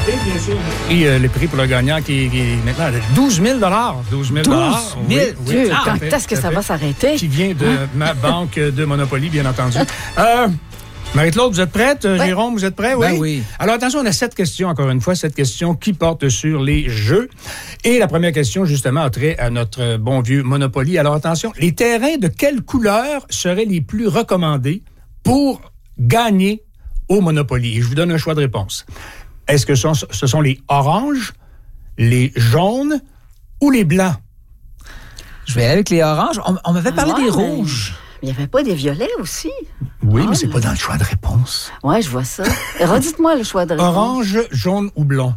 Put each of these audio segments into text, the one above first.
Et bien sûr, le prix pour le gagnant qui est maintenant de 12 000 12 000 Dieu, quand est-ce que ça va s'arrêter? Qui vient de ma banque de Monopoly, bien entendu. Marie-Claude, vous êtes prête? Oui. Jérôme, vous êtes prêts? Oui? Ben oui. Alors, attention, on a 7 questions, encore une fois, 7 questions qui portent sur les jeux. Et la première question, justement, a trait à notre bon vieux Monopoly. Alors, attention, les terrains de quelle couleur seraient les plus recommandés pour gagner au Monopoly? Et je vous donne un choix de réponse. Est-ce que ce sont les oranges, les jaunes ou les blancs? Je vais aller avec les oranges. On m'avait parlé des rouges. Il n'y avait pas des violets aussi? Oui, mais c'est pas dans le choix de réponse. Oui, je vois ça. Redites-moi le choix de réponse. Orange, jaune ou blanc?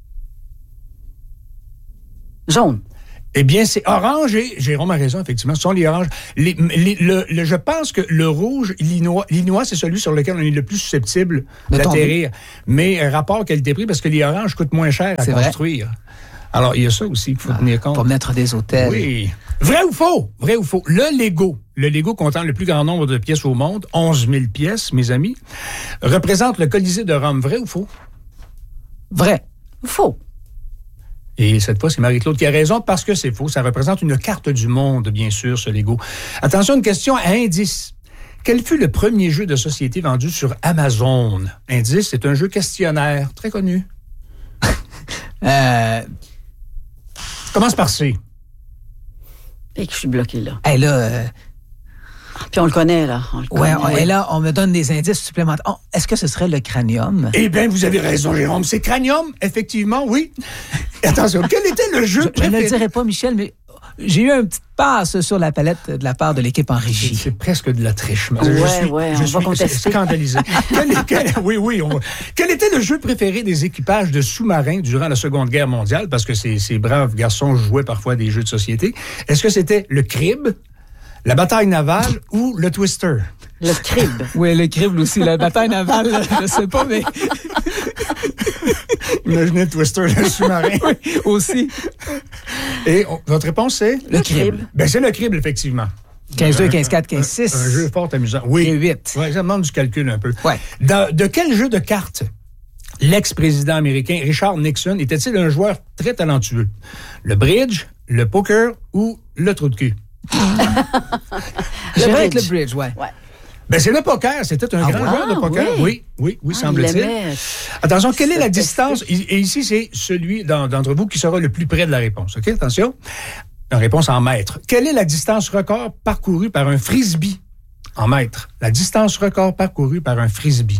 Jaune. Eh bien, c'est orange et Jérôme a raison, effectivement. Ce sont les oranges. Je pense que le rouge, l'Illinois, c'est celui sur lequel on est le plus susceptible d'atterrir. Mais rapport qualité-prix, parce que les oranges coûtent moins cher à construire. Alors, il y a ça aussi qu'il faut tenir compte. Pour mettre des hôtels. Oui. Vrai ou faux? Vrai ou faux? Le Lego comptant le plus grand nombre de pièces au monde, 11 000 pièces, mes amis, représente le Colisée de Rome. Vrai ou faux? Vrai. Faux. Et cette fois, c'est Marie-Claude qui a raison parce que c'est faux. Ça représente une carte du monde, bien sûr, ce Lego. Attention, une question à indice. Quel fut le premier jeu de société vendu sur Amazon? Indice, c'est un jeu questionnaire, très connu. Commence par C. Et que je suis bloqué là. Hey, là... Puis on le connaît, là. Et là, on me donne des indices supplémentaires. Est-ce que ce serait le cranium? Eh bien, vous avez raison, Jérôme. C'est cranium, effectivement, oui. Attention, quel était le jeu préféré? Je ne le dirai pas, Michel, mais j'ai eu une petite passe sur la palette de la part de l'équipe en régie. C'est presque de la triche. Je suis scandalisé. Oui. Quel était le jeu préféré des équipages de sous-marins durant la Seconde Guerre mondiale? Parce que ces braves garçons jouaient parfois des jeux de société. Est-ce que c'était le crib, la bataille navale ou le twister? Le crib. Oui, le crib aussi. La bataille navale, je ne sais pas, mais... Imaginez le twister, le sous-marin. Oui, aussi. Et votre réponse, c'est? Le crib. Ben, c'est le crib, effectivement. 15-2, 15-4, 15-6. Un jeu fort amusant. Oui. 8. Oui, ça demande du calcul un peu. Ouais. De quel jeu de cartes l'ex-président américain Richard Nixon était-il un joueur très talentueux? Le bridge, le poker ou le trou de cul? Je dirais avec le bridge, ouais. Ben, c'est le poker. C'était un grand joueur de poker. Oui, semble-t-il. Attention, quelle est la distance? Et ici, c'est celui d'entre vous qui sera le plus près de la réponse. OK? Attention. Une réponse en mètres. Quelle est la distance record parcourue par un frisbee? En mètres. La distance record parcourue par un frisbee.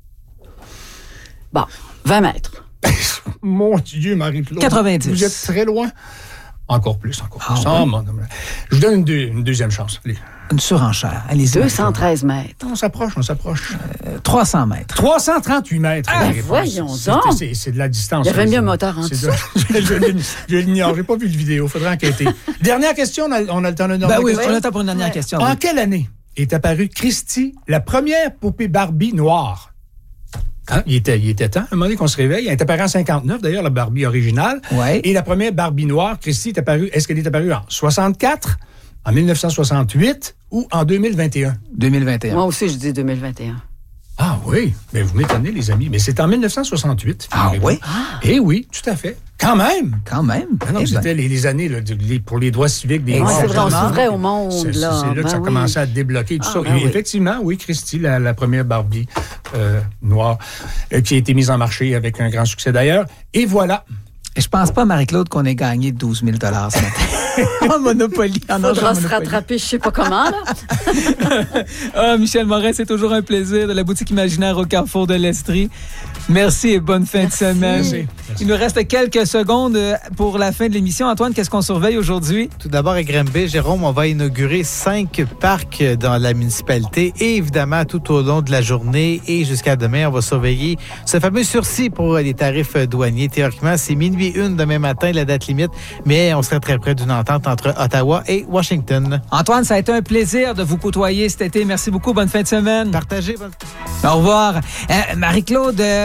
Bon, 20 mètres. Mon Dieu, Marie-Claude. 90. Vous êtes très loin. Encore plus. Je vous donne une deuxième chance. Allez. Une surenchère. Allez-y. 213 mètres. On s'approche. 300 mètres. 338 mètres. Voyons donc. C'est de la distance. Il y avait mis un moteur en dessous. Je l'ignore. J'ai pas vu le vidéo. Faudrait enquêter. Dernière question. On a le temps de Ben oui, on a le temps pour une dernière question. En quelle année est apparue Christy, la première poupée Barbie noire? Hein? Il était temps, à un moment donné qu'on se réveille. Elle est apparue en 59, d'ailleurs, la Barbie originale. Ouais. Et la première Barbie noire, Christy, est-ce qu'elle est apparue en 64, en 1968 ou en 2021? 2021. Moi aussi, je dis 2021. Ah oui, mais vous m'étonnez, les amis. Mais c'est en 1968. Ah oui? Eh oui, tout à fait. Quand même. Ah non, c'était les années pour les droits civiques des Noirs. C'est vrai, on s'ouvrait au monde. C'est là que ça a commencé à débloquer tout ça. Et effectivement, oui, Christy, la première Barbie noire, qui a été mise en marché avec un grand succès d'ailleurs. Et voilà. Et je pense pas, Marie-Claude, qu'on ait gagné 12 000 ce matin. En Monopoly. Il faudra se rattraper, je sais pas comment, là. Michel Morin, c'est toujours un plaisir de la boutique imaginaire au Carrefour de l'Estrie. Merci et bonne fin de semaine. Merci. Il nous reste quelques secondes pour la fin de l'émission. Antoine, qu'est-ce qu'on surveille aujourd'hui? Tout d'abord, à Granby, Jérôme, on va inaugurer 5 parcs dans la municipalité. Et évidemment, tout au long de la journée et jusqu'à demain, on va surveiller ce fameux sursis pour les tarifs douaniers. Théoriquement, c'est 12:01 demain matin, la date limite, mais on serait très près d'une entente entre Ottawa et Washington. Antoine, ça a été un plaisir de vous côtoyer cet été. Merci beaucoup. Bonne fin de semaine. Partagez. Au revoir. Marie-Claude,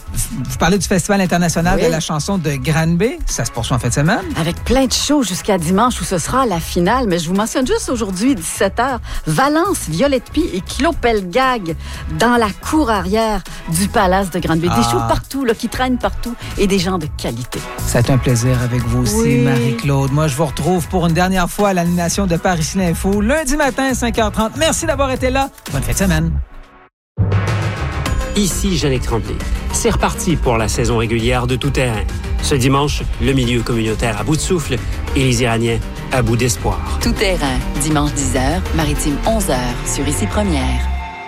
vous parlez du Festival international de la chanson de Granby. Ça se poursuit en fin de semaine. Avec plein de shows jusqu'à dimanche où ce sera la finale. Mais je vous mentionne juste aujourd'hui, 17h, Valence, Violette Pie et Claude Pelgag dans la cour arrière du Palace de Granby. Des shows partout, là, qui traînent partout et des gens de qualité. Ça a été un plaisir avec vous aussi, Oui. Marie-Claude. Moi, je vous retrouve pour une dernière fois à l'animation de Paris l'Info, lundi matin, 5h30. Merci d'avoir été là. Bonne fin de semaine. Ici Jeannick Tremblay. C'est reparti pour la saison régulière de Tout Terrain. Ce dimanche, le milieu communautaire à bout de souffle et les Iraniens à bout d'espoir. Tout terrain, dimanche 10h, Maritime 11h, sur Ici Première.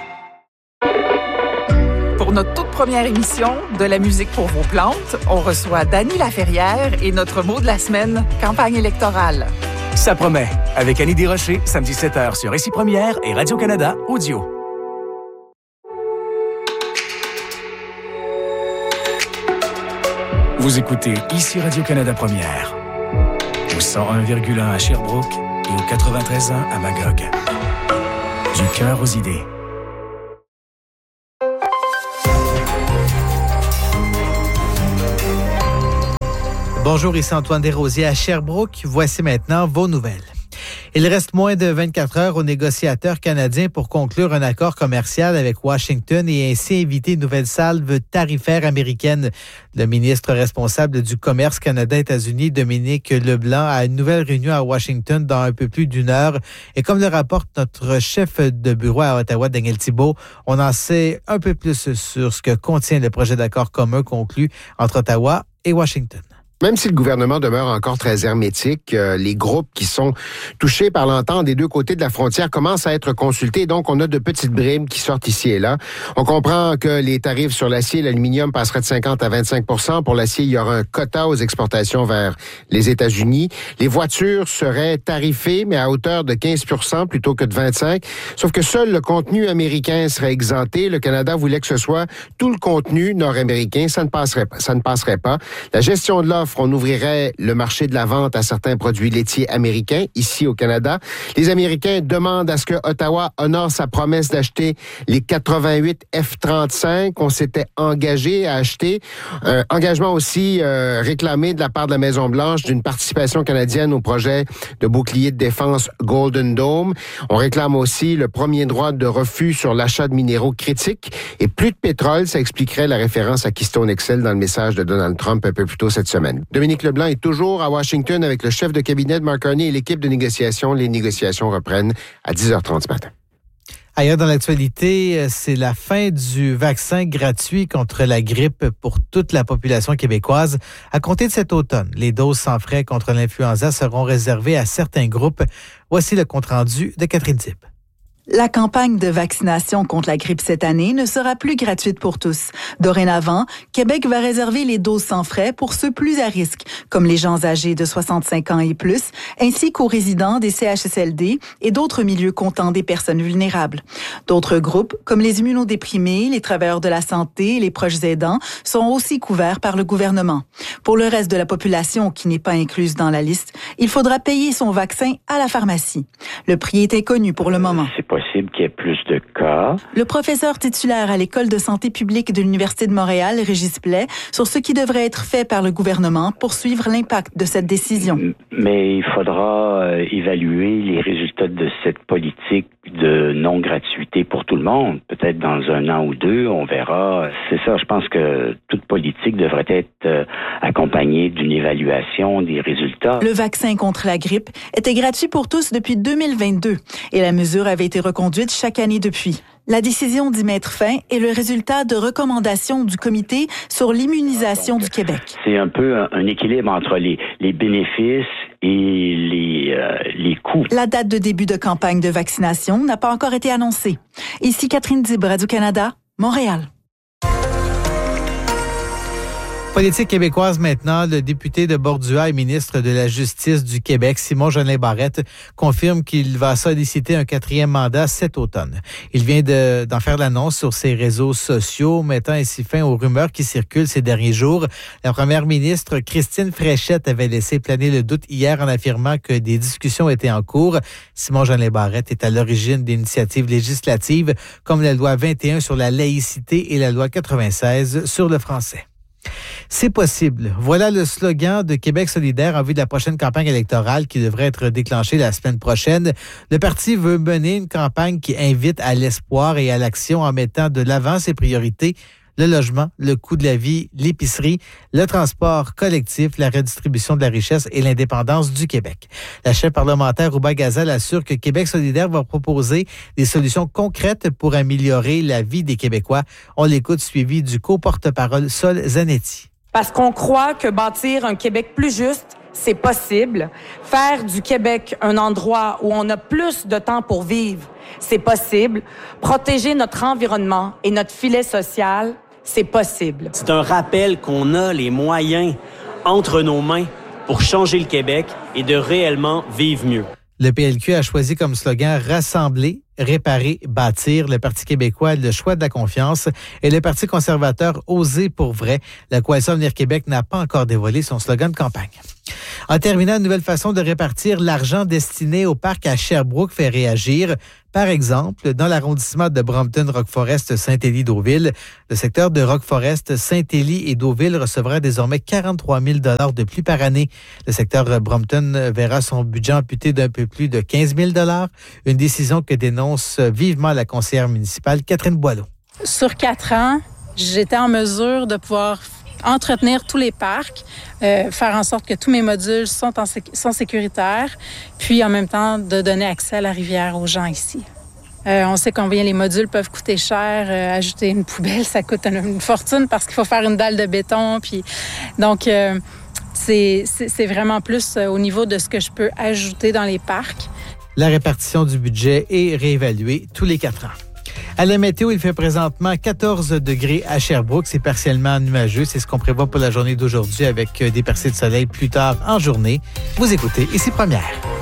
Pour notre toute première émission de la musique pour vos plantes, on reçoit Dany Laferrière et notre mot de la semaine, campagne électorale. Ça promet. Avec Annie Desrochers, samedi 7h sur Ici Première et Radio-Canada Audio. Vous écoutez Ici Radio-Canada Première, au 101,1 à Sherbrooke et au 93.1 à Magog. Du cœur aux idées. Bonjour, ici Antoine Desrosiers à Sherbrooke. Voici maintenant vos nouvelles. Il reste moins de 24 heures aux négociateurs canadiens pour conclure un accord commercial avec Washington et ainsi éviter une nouvelle salve tarifaire américaine. Le ministre responsable du commerce Canada-États-Unis, Dominique Leblanc, a une nouvelle réunion à Washington dans un peu plus d'une heure. Et comme le rapporte notre chef de bureau à Ottawa, Daniel Thibault, on en sait un peu plus sur ce que contient le projet d'accord commun conclu entre Ottawa et Washington. Même si le gouvernement demeure encore très hermétique, les groupes qui sont touchés par l'entente des deux côtés de la frontière commencent à être consultés. Donc, on a de petites bribes qui sortent ici et là. On comprend que les tarifs sur l'acier et l'aluminium passeraient de 50 à 25 %. Pour l'acier, il y aura un quota aux exportations vers les États-Unis. Les voitures seraient tarifées, mais à hauteur de 15 % plutôt que de 25 %. Sauf que seul le contenu américain serait exempté. Le Canada voulait que ce soit tout le contenu nord-américain. Ça ne passerait pas. La gestion de l'offre, on ouvrirait le marché de la vente à certains produits laitiers américains ici au Canada. Les Américains demandent à ce que Ottawa honore sa promesse d'acheter les 88 F-35 qu'on s'était engagé à acheter. Engagement aussi réclamé de la part de la Maison-Blanche d'une participation canadienne au projet de bouclier de défense Golden Dome. On réclame aussi le premier droit de refus sur l'achat de minéraux critiques et plus de pétrole. Ça expliquerait la référence à Keystone XL dans le message de Donald Trump un peu plus tôt cette semaine. Dominique Leblanc est toujours à Washington avec le chef de cabinet de Mark Carney et l'équipe de négociation. Les négociations reprennent à 10h30 ce matin. Ailleurs dans l'actualité, c'est la fin du vaccin gratuit contre la grippe pour toute la population québécoise. À compter de cet automne, les doses sans frais contre l'influenza seront réservées à certains groupes. Voici le compte-rendu de Catherine Zipp. La campagne de vaccination contre la grippe cette année ne sera plus gratuite pour tous. Dorénavant, Québec va réserver les doses sans frais pour ceux plus à risque, comme les gens âgés de 65 ans et plus, ainsi qu'aux résidents des CHSLD et d'autres milieux comptant des personnes vulnérables. D'autres groupes, comme les immunodéprimés, les travailleurs de la santé et les proches aidants, sont aussi couverts par le gouvernement. Pour le reste de la population qui n'est pas incluse dans la liste, il faudra payer son vaccin à la pharmacie. Le prix est inconnu pour le moment. C'est possible qu'il y ait plus de cas. Le professeur titulaire à l'École de santé publique de l'Université de Montréal, Régis Blais, sur ce qui devrait être fait par le gouvernement pour suivre l'impact de cette décision. Mais il faudra évaluer les résultats de cette politique de non-gratuité pour tout le monde. Peut-être dans un an ou deux, on verra. C'est ça, je pense que toute politique devrait être accompagnée d'une évaluation des résultats. Le vaccin contre la grippe était gratuit pour tous depuis 2022 et la mesure avait été reconduite chaque année depuis. La décision d'y mettre fin est le résultat de recommandations du Comité sur l'immunisation du Québec. C'est un peu un équilibre entre les bénéfices et les coûts. La date de début de campagne de vaccination n'a pas encore été annoncée. Ici Catherine Zibb, Radio-Canada, Montréal. Politique québécoise maintenant, le député de Bordua et ministre de la Justice du Québec, Simon-Jolin Barrette, confirme qu'il va solliciter un 4e mandat cet automne. Il vient d'en faire l'annonce sur ses réseaux sociaux, mettant ainsi fin aux rumeurs qui circulent ces derniers jours. La première ministre, Christine Fréchette, avait laissé planer le doute hier en affirmant que des discussions étaient en cours. Simon-Jolin Barrette est à l'origine d'initiatives législatives comme la loi 21 sur la laïcité et la loi 96 sur le français. C'est possible. Voilà le slogan de Québec solidaire en vue de la prochaine campagne électorale qui devrait être déclenchée la semaine prochaine. Le parti veut mener une campagne qui invite à l'espoir et à l'action en mettant de l'avant ses priorités: le logement, le coût de la vie, l'épicerie, le transport collectif, la redistribution de la richesse et l'indépendance du Québec. La chef parlementaire Rouba Gazal assure que Québec solidaire va proposer des solutions concrètes pour améliorer la vie des Québécois. On l'écoute, suivi du co-porte-parole Sol Zanetti. Parce qu'on croit que bâtir un Québec plus juste, c'est possible. Faire du Québec un endroit où on a plus de temps pour vivre, c'est possible. Protéger notre environnement et notre filet social, c'est possible. C'est un rappel qu'on a les moyens entre nos mains pour changer le Québec et de réellement vivre mieux. Le PLQ a choisi comme slogan « Rassembler, réparer, bâtir ». Le Parti québécois, le choix de la confiance, et le Parti conservateur, oser pour vrai. La Coalition Avenir Québec n'a pas encore dévoilé son slogan de campagne. En terminant, une nouvelle façon de répartir l'argent destiné au parc à Sherbrooke fait réagir. Par exemple, dans l'arrondissement de Brompton-Rock-Forest-Saint-Élie-Deauville, le secteur de Rock-Forest-Saint-Élie et Deauville recevra désormais 43 000 $ de plus par année. Le secteur Brompton verra son budget amputé d'un peu plus de 15 000 $, une décision que dénonce vivement la conseillère municipale Catherine Boileau. Sur 4 ans, j'étais en mesure de pouvoir entretenir tous les parcs, faire en sorte que tous mes modules sont sécuritaires, puis en même temps de donner accès à la rivière aux gens ici. On sait combien les modules peuvent coûter cher. Ajouter une poubelle, ça coûte une fortune parce qu'il faut faire une dalle de béton. Puis donc, c'est vraiment plus au niveau de ce que je peux ajouter dans les parcs. La répartition du budget est réévaluée tous les 4 ans. À la météo, il fait présentement 14 degrés à Sherbrooke. C'est partiellement nuageux. C'est ce qu'on prévoit pour la journée d'aujourd'hui avec des percées de soleil plus tard en journée. Vous écoutez Ici Première.